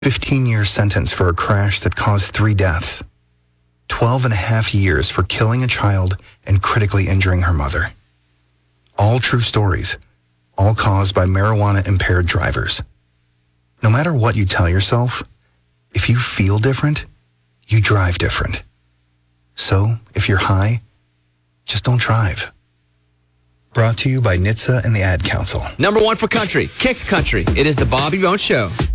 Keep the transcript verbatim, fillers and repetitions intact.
fifteen-year sentence for a crash that caused three deaths. twelve and a half years for killing a child and critically injuring her mother. All true stories, all caused by marijuana-impaired drivers. No matter what you tell yourself, if you feel different, you drive different. So, if you're high, just don't drive. Brought to you by N H T S A and the Ad Council. Number one for country, Kicks Country. It is the Bobby Bones Show.